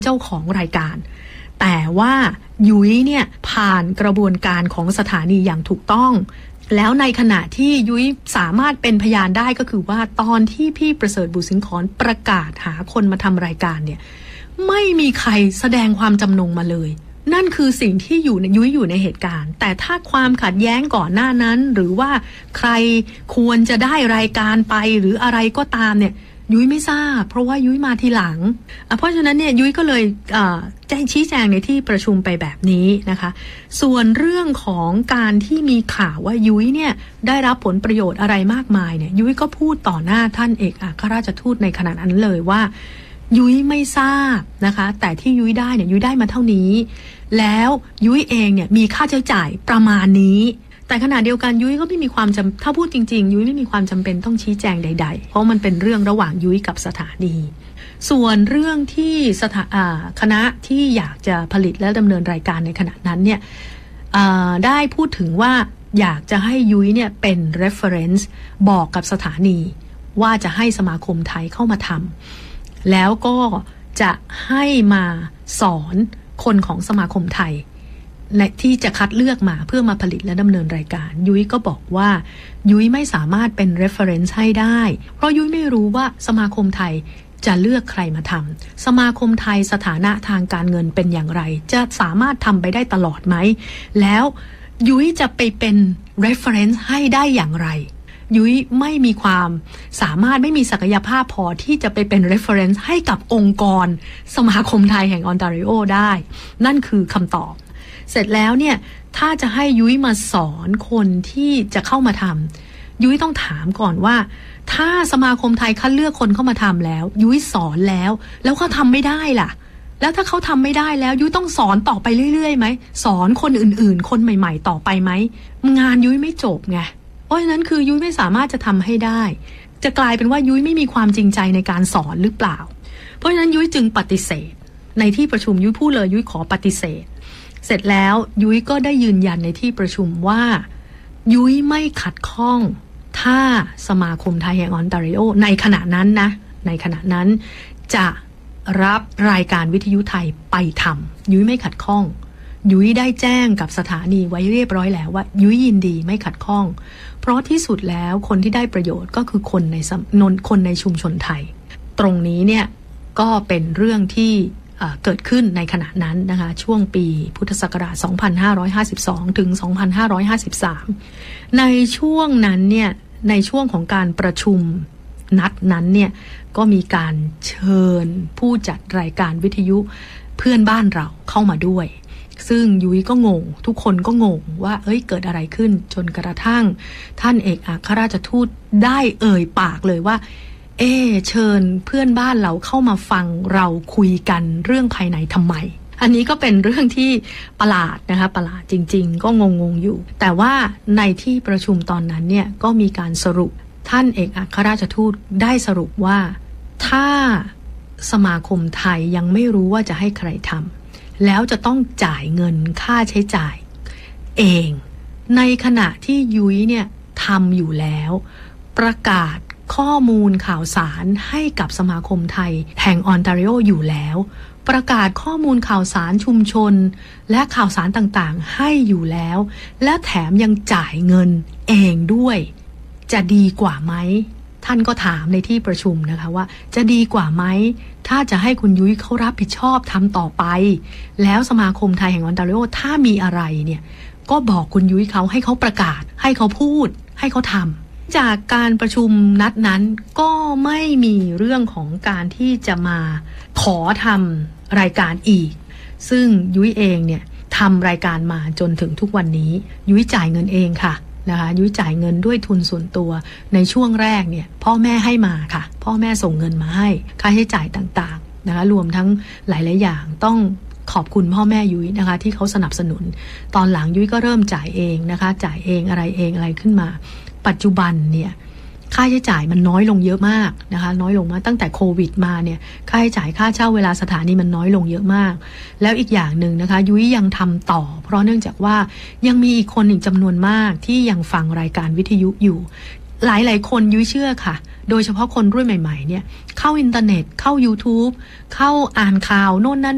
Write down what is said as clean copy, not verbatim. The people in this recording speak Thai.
เจ้าของรายการแต่ว่ายุ้ยเนี่ยผ่านกระบวนการของสถานีอย่างถูกต้องแล้วในขณะที่ยุ้ยสามารถเป็นพยานได้ก็คือว่าตอนที่พี่ประเสริฐบุญสิงขรประกาศหาคนมาทำรายการเนี่ยไม่มีใครแสดงความจำนงมาเลยนั่นคือสิ่งที่ยุ้ยอยู่ในเหตุการณ์แต่ถ้าความขัดแย้งก่อนหน้านั้นหรือว่าใครควรจะได้รายการไปหรืออะไรก็ตามเนี่ยยุ้ยไม่ทราบเพราะว่ายุ้ยมาทีหลังเพราะฉะนั้นเนี่ยยุ้ยก็เลยชี้แจงในที่ประชุมไปแบบนี้นะคะส่วนเรื่องของการที่มีข่าวว่ายุ้ยเนี่ยได้รับผลประโยชน์อะไรมากมายเนี่ยยุ้ยก็พูดต่อหน้าท่านเอกอัครราชทูตในขณะนั้นเลยว่ายุ้ยไม่ทราบนะคะแต่ที่ยุ้ยได้เนี่ยยุ้ยได้มาเท่านี้แล้วยุ้ยเองเนี่ยมีค่าใช้จ่ายประมาณนี้แต่ขณะเดียวกันยุ้ยก็ไม่มีความถ้าพูดจริงๆยุ้ยไม่มีความจำเป็นต้องชี้แจงใดๆเพราะมันเป็นเรื่องระหว่างยุ้ยกับสถานีส่วนเรื่องที่คณะที่อยากจะผลิตและดำเนินรายการในขณะนั้นเนี่ยได้พูดถึงว่าอยากจะให้ยุ้ยเนี่ยเป็น reference บอกกับสถานีว่าจะให้สมาคมไทยเข้ามาทำแล้วก็จะให้มาสอนคนของสมาคมไทยที่จะคัดเลือกมาเพื่อมาผลิตและดำเนินรายการยุ้ยก็บอกว่ายุ้ยไม่สามารถเป็น reference ให้ได้เพราะยุ้ยไม่รู้ว่าสมาคมไทยจะเลือกใครมาทำสมาคมไทยสถานะทางการเงินเป็นอย่างไรจะสามารถทำไปได้ตลอดไหมแล้วยุ้ยจะไปเป็น reference ให้ได้อย่างไรยุ้ยไม่มีความสามารถไม่มีศักยภาพพอที่จะไปเป็น reference ให้กับองค์กรสมาคมไทยแห่งออนตาริโอได้นั่นคือคำตอบเสร็จแล้วเนี่ยถ้าจะให้ยุ้ยมาสอนคนที่จะเข้ามาทำยุ้ยต้องถามก่อนว่าถ้าสมาคมไทยคัดเลือกคนเข้ามาทำแล้วยุ้ยสอนแล้วเขาทำไม่ได้ล่ะแล้วถ้าเขาทำไม่ได้แล้วยุ้ยต้องสอนต่อไปเรื่อยๆไหมสอนคนอื่นๆคนใหม่ๆต่อไปไหมงานยุ้ยไม่จบไงเพราะฉะนั้นคือยุ้ยไม่สามารถจะทำให้ได้จะกลายเป็นว่ายุ้ยไม่มีความจริงใจในการสอนหรือเปล่าเพราะฉะนั้นยุ้ยจึงปฏิเสธในที่ประชุมยุ้ยพูดเลยยุ้ยขอปฏิเสธเสร็จแล้วยุ้ยก็ได้ยืนยันในที่ประชุมว่ายุ้ยไม่ขัดข้องถ้าสมาคมไทยแห่งออนตาริโอในขณะนั้นนะในขณะนั้นจะรับรายการวิทยุไทยไปทำยุ้ยไม่ขัดข้องยุ้ยได้แจ้งกับสถานีไว้เรียบร้อยแล้วว่ายุ้ยยินดีไม่ขัดข้องเพราะที่สุดแล้วคนที่ได้ประโยชน์ก็คือคนในชุมชนไทยตรงนี้เนี่ยก็เป็นเรื่องที่เกิดขึ้นในขณะนั้นนะคะช่วงปีพุทธศักราช 2552 ถึง 2553 ในช่วงนั้นเนี่ยในช่วงของการประชุมนัดนั้นเนี่ยก็มีการเชิญผู้จัดรายการวิทยุเพื่อนบ้านเราเข้ามาด้วยซึ่งยุ้ยก็งงทุกคนก็งงว่าเกิดอะไรขึ้นจนกระทั่งท่านเอกอัครราชทูตได้เอ่ยปากเลยว่าเชิญเพื่อนบ้านเราเข้ามาฟังเราคุยกันเรื่องภายในทำไมอันนี้ก็เป็นเรื่องที่ประหลาดนะคะประหลาดจริงๆก็งงอยู่แต่ว่าในที่ประชุมตอนนั้นเนี่ยก็มีการสรุปท่านเอกอัครราชทูตได้สรุปว่าถ้าสมาคมไทยยังไม่รู้ว่าจะให้ใครทำแล้วจะต้องจ่ายเงินค่าใช้จ่ายเองในขณะที่ยุ้ยเนี่ยทำอยู่แล้วประกาศข้อมูลข่าวสารให้กับสมาคมไทยแห่งออนตาริโออยู่แล้วประกาศข้อมูลข่าวสารชุมชนและข่าวสารต่างๆให้อยู่แล้วและแถมยังจ่ายเงินเองด้วยจะดีกว่าไหมท่านก็ถามในที่ประชุมนะคะว่าจะดีกว่าไหมถ้าจะให้คุณยุ้ยเขารับผิดชอบทำต่อไปแล้วสมาคมไทยแห่งออนตาริโอถ้ามีอะไรเนี่ยก็บอกคุณยุ้ยเขาให้เขาประกาศให้เขาพูดให้เขาทำจากการประชุมนัดนั้นก็ไม่มีเรื่องของการที่จะมาขอทำรายการอีกซึ่งยุ้ยเองเนี่ยทำรายการมาจนถึงทุกวันนี้ยุ้ยจ่ายเงินเองค่ะนะคะยุ้ยจ่ายเงินด้วยทุนส่วนตัวในช่วงแรกเนี่ยพ่อแม่ให้มาค่ะพ่อแม่ส่งเงินมาให้ค่าใช้จ่ายต่างๆนะคะรวมทั้งหลายๆอย่างต้องขอบคุณพ่อแม่ยุ้ยนะคะที่เขาสนับสนุนตอนหลังยุ้ยก็เริ่มจ่ายเองนะคะจ่ายเองอะไรขึ้นมาปัจจุบันเนี่ยค่าใช้จ่ายมันน้อยลงเยอะมากนะคะน้อยลงมากตั้งแต่โควิดมาเนี่ยค่าใช้จ่ายค่าเช่าเวลาสถานีมันน้อยลงเยอะมากแล้วอีกอย่างหนึ่งนะคะยุ้ยยังทำต่อเพราะเนื่องจากว่ายังมีอีกคนอีกจำนวนมากที่ยังฟังรายการวิทยุอยู่หลายคนยุ้ยเชื่อค่ะโดยเฉพาะคนรุ่นใหม่ๆเนี่ยเข้าอินเทอร์เน็ตเข้า YouTube เข้าอ่านข่าวโน่นนั่น